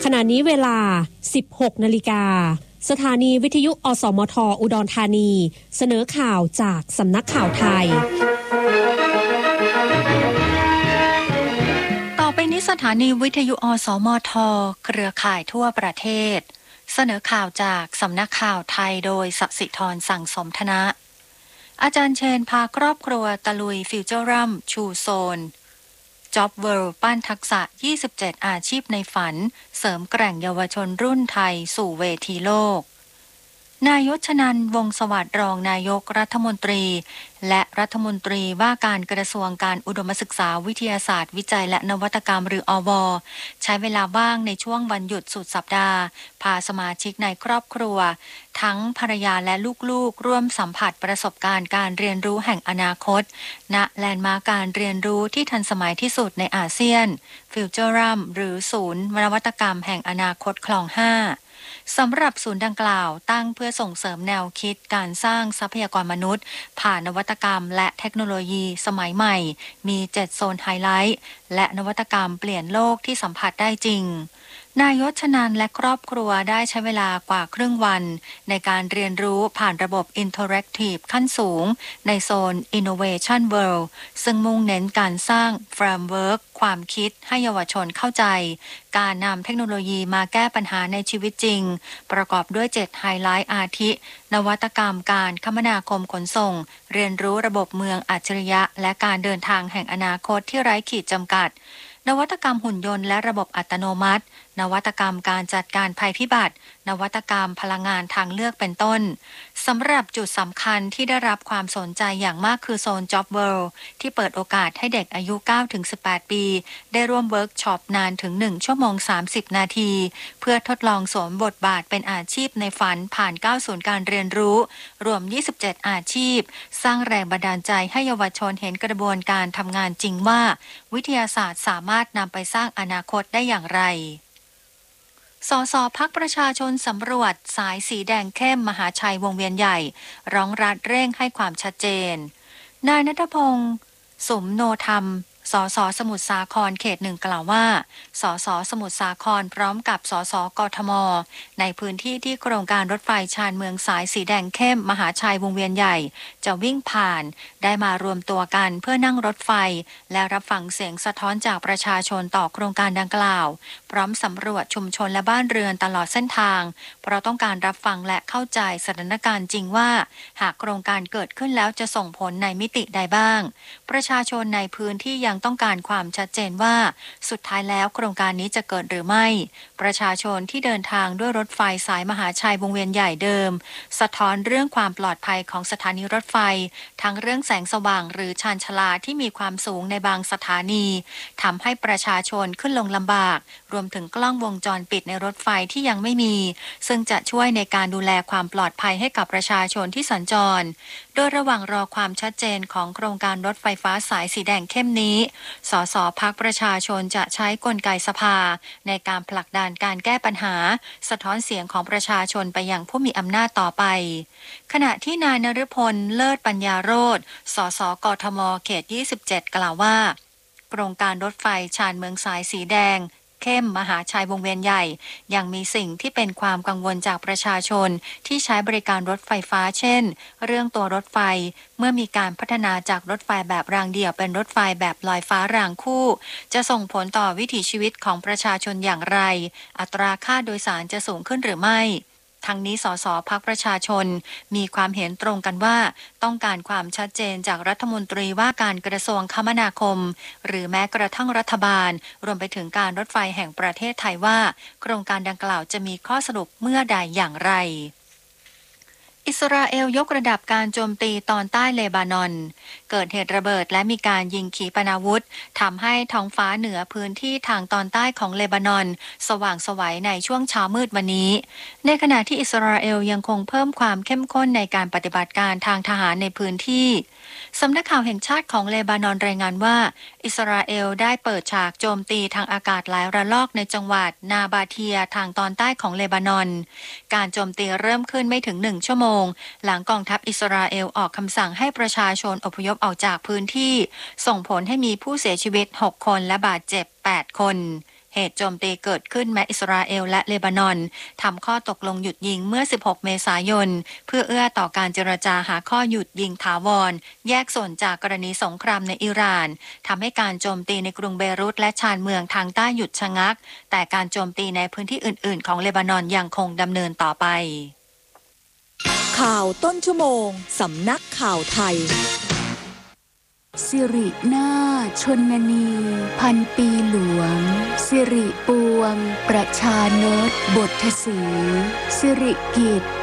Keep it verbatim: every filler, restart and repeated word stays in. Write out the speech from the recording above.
ขณะนี้เวลา สิบหกนาฬิกาสถานีวิทยุอสมทอุดรธานีเสนอข่าวจากสำนักข่าวไทยต่อไปนี้สถานีวิทยุอสมทเครือข่ายทั่วประเทศเสนอข่าวจากสำนักข่าวไทยโดยศศิธรสั่งสมธนะอาจารย์เชนพาครอบครัวตะลุยฟิวเจอรัมชูโซนจ็อบเวิลด์ปั้นทักษะยี่สิบเจ็ดอาชีพในฝันเสริมแกร่งเยาวชนรุ่นไทยสู่เวทีโลกนายชนันท์ วงศ์สวัสดิ์รองนายกรัฐมนตรีและรัฐมนตรีว่าการกระทรวงการอุดมศึกษาวิทยาศาสตร์วิจัยและนวัตกรรมหรืออว.ใช้เวลาว่างในช่วงวันหยุดสุดสัปดาห์พาสมาชิกในครอบครัวทั้งภรรยาและลูกๆร่วมสัมผัสประสบการณ์การเรียนรู้แห่งอนาคตณแลนด์มาร์คการเรียนรู้ที่ทันสมัยที่สุดในอาเซียนฟิวเจอรัมหรือศูนย์นวัตกรรมแห่งอนาคตคลองห้าสำหรับศูนย์ดังกล่าวตั้งเพื่อส่งเสริมแนวคิดการสร้างทรัพยากรมนุษย์ผ่านนวัตกรรมและเทคโนโลยีสมัยใหม่มีเจ็ดโซนไฮไลท์และนวัตกรรมเปลี่ยนโลกที่สัมผัสได้จริงนายชนันท์และครอบครัวได้ใช้เวลากว่าครึ่งวันในการเรียนรู้ผ่านระบบ Interactive ขั้นสูงในโซน Innovation World ซึ่งมุ่งเน้นการสร้าง Framework ความคิดให้เยาวชนเข้าใจการนำเทคโนโลยีมาแก้ปัญหาในชีวิตจริงประกอบด้วยเจ็ดไฮไลท์อาทินวัตกรรมการคมนาคมขนส่งเรียนรู้ระบบเมืองอัจฉริยะและการเดินทางแห่งอนาคตที่ไร้ขีดจำกัดนวัตกรรมหุ่นยนต์และระบบอัตโนมัตินวัตกรรมการจัดการภัยพิบัตินวัตกรรมพลังงานทางเลือกเป็นต้นสำหรับจุดสำคัญที่ได้รับความสนใจอย่างมากคือโซน Job World ที่เปิดโอกาสให้เด็กอายุ เก้าถึงสิบแปด ปีได้ร่วมเวิร์กช็อปนานถึง หนึ่ง ชั่วโมง สามสิบ นาทีเพื่อทดลองสวมบทบาทเป็นอาชีพในฝันผ่านเก้าศูนย์การเรียนรู้รวม ยี่สิบเจ็ด อาชีพสร้างแรงบันดาลใจให้เยาวชนเห็นกระบวนการทำงานจริงว่าวิทยาศาสตร์สามารถนำไปสร้างอนาคตได้อย่างไรสสพรรคประชาชนสำรวจสายสีแดงเข้มมหาชัยวงเวียนใหญ่ร้องรัดเร่งให้ความชัดเจนนายณัฐพงศ์สุมโนธรรมสสสมุทรสาครเขตหนึ่งกล่าวว่าสสสมุทรสาครพร้อมกับสสกทมในพื้นที่ที่โครงการรถไฟชานเมืองสายสีแดงเข้มมหาชัยวงเวียนใหญ่จะวิ่งผ่านได้มารวมตัวกันเพื่อนั่งรถไฟและรับฟังเสียงสะท้อนจากประชาชนต่อโครงการดังกล่าวพร้อมสำรวจชุมชนและบ้านเรือนตลอดเส้นทางเพราะต้องการรับฟังและเข้าใจสถานการณ์จริงว่าหากโครงการเกิดขึ้นแล้วจะส่งผลในมิติใดบ้างประชาชนในพื้นที่ยังต้องการความชัดเจนว่าสุดท้ายแล้วโครงการนี้จะเกิดหรือไม่ประชาชนที่เดินทางด้วยรถไฟสายมหาชัยวงเวียนใหญ่เดิมสะท้อนเรื่องความปลอดภัยของสถานีรถไฟทั้งเรื่องแสงสว่างหรือชานชาลาที่มีความสูงในบางสถานีทำให้ประชาชนขึ้นลงลำบากรวมถึงกล้องวงจรปิดในรถไฟที่ยังไม่มีซึ่งจะช่วยในการดูแลความปลอดภัยให้กับประชาชนที่สัญจรโดยระหว่างรอความชัดเจนของโครงการรถไฟฟ้าสายสีแดงเข้มนี้สสพรรคประชาชนจะใช้กลไกสภาในการผลักดันการแก้ปัญหาสะท้อนเสียงของประชาชนไปยังผู้มีอำนาจต่อไปขณะที่นายนฤพลเลิศปัญญาโรจน์สสกทมเขตยี่สิบเจ็ดกล่าวว่าโครงการรถไฟชานเมืองสายสีแดงเข้มมหาชัยวงเวียนใหญ่ยังมีสิ่งที่เป็นความกังวลจากประชาชนที่ใช้บริการรถไฟฟ้าเช่นเรื่องตัวรถไฟเมื่อมีการพัฒนาจากรถไฟแบบรางเดี่ยวเป็นรถไฟแบบลอยฟ้ารางคู่จะส่งผลต่อวิถีชีวิตของประชาชนอย่างไรอัตราค่าโดยสารจะสูงขึ้นหรือไม่ทั้งนี้สสพรรคประชาชนมีความเห็นตรงกันว่าต้องการความชัดเจนจากรัฐมนตรีว่าการกระทรวงคมนาคมหรือแม้กระทั่งรัฐบาลรวมไปถึงการรถไฟแห่งประเทศไทยว่าโครงการดังกล่าวจะมีข้อสรุปเมื่อใดอย่างไรอิสราเอลยกระดับการโจมตีตอนใต้เลบานอนเกิดเหตุระเบิดและมีการยิงขีปนาวุธทำให้ท้องฟ้าเหนือพื้นที่ทางตอนใต้ของเลบานอนสว่างไสวในช่วงเช้ามืดวันนี้ในขณะที่อิสราเอลยังคงเพิ่มความเข้มข้นในการปฏิบัติการทางทหารในพื้นที่สำนักข่าวแห่งชาติของเลบานอนรายงานว่าอิสราเอลได้เปิดฉากโจมตีทางอากาศหลายระลอกในจังหวัดนาบาเทียทางตอนใต้ของเลบานอนการโจมตีเริ่มขึ้นไม่ถึงหนึ่งชั่วโมงหลังกองทัพอิสราเอลออกคำสั่งให้ประชาชนอพยพออกจากพื้นที่ส่งผลให้มีผู้เสียชีวิตหกคนและบาดเจ็บแปดคนเหตุโจมตีเกิดขึ้นแม้อิสราเอลและเลบานอนทำข้อตกลงหยุดยิงเมื่อสิบหกเมษายนเพื่อเอื้อต่อการเจรจาหาข้อหยุดยิงถาวรแยกส่วนจากกรณีสงครามในอิหร่านทำให้การโจมตีในกรุงเบรุตและชานเมืองทางใต้หยุดชะงักแต่การโจมตีในพื้นที่อื่นๆของเลบานอนยังคงดำเนินต่อไปข่าวต้นชั่วโมงสำนักข่าวไทยสิรินาถชนนีพันปีหลวงสิริปวงประชานตบทสีสิริกิจ